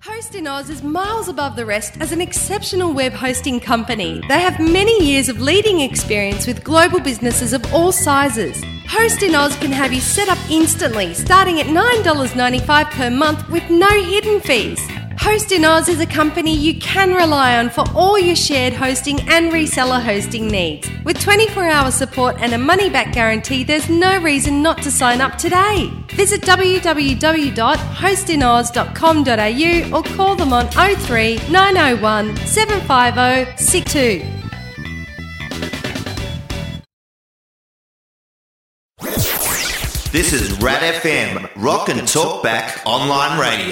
Host in Oz is miles above the rest as an exceptional web hosting company. They have many years of leading experience with global businesses of all sizes. Host in Oz can have you set up instantly, starting at $9.95 per month with no hidden fees. Host in Oz is a company you can rely on for all your shared hosting and reseller hosting needs. With 24-hour support and a money-back guarantee, there's no reason not to sign up today. Visit www.hostinoz.com.au or call them on 03 901 750 62. This is Rad FM, Rock and Talk Back Online Radio.